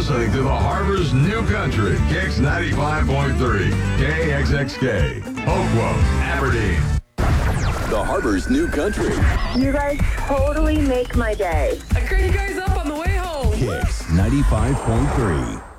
listening to the Harbor's New Country, Kicks 95.3, KXXK, Hopewell, Aberdeen. The Harbor's New Country. You guys totally make my day. I cranked you guys up on the way home. Kicks 95.3.